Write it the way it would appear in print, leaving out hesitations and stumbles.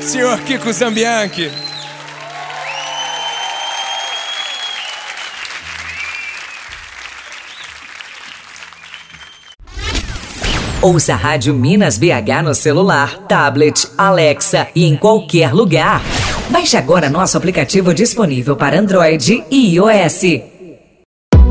senhor Kiko Zambianchi. Ouça a Rádio Minas BH no celular, tablet, Alexa e em qualquer lugar. Baixe agora nosso aplicativo disponível para Android e iOS.